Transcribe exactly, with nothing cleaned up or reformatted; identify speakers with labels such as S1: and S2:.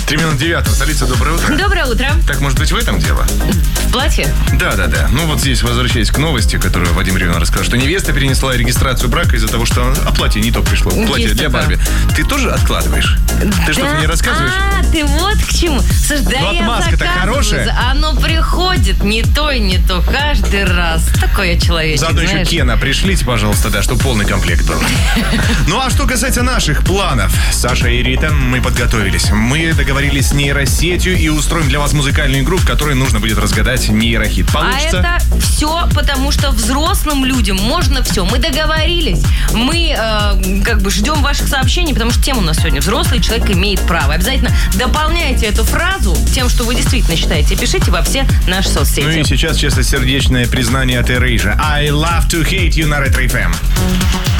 S1: Три минуты девятого. Столица, доброе утро.
S2: Доброе утро.
S1: Так, может быть, в этом дело?
S2: В платье?
S1: Да-да-да. Ну, вот здесь, возвращаясь к новости, которую Вадим Ревин рассказал, что невеста перенесла регистрацию брака из-за того, что а платье не то пришло. Платье
S2: Есть
S1: для
S2: такое.
S1: Барби. Ты тоже откладываешь? Ты
S2: Да.
S1: что-то мне рассказываешь?
S2: А, ты вот к чему. Слушай, да
S1: Ну,
S2: я
S1: отмазка-то
S2: заказываю,
S1: хорошая.
S2: оно приходит не то и не то каждый раз. Такой я человечек,
S1: Заодно еще
S2: знаешь.
S1: Кена пришлите, пожалуйста, да, чтобы полный комплект был. Ну, а что касается наших планов, Саша и Рита, мы подготовились. Мы договорились с нейросетью и устроим для вас музыкальную игру, в которой нужно будет разгадать нейрохит. Получится?
S2: А это все потому, что взрослым людям можно все. Мы договорились. Мы э, как бы ждем ваших сообщений, потому что тема у нас сегодня «Взрослый человек имеет право». Обязательно дополняйте эту фразу тем, что вы действительно считаете. Пишите во все наши соцсети.
S1: Ну и сейчас чистосердечное признание от Erasure. I love to hate you на Ретро эф эм.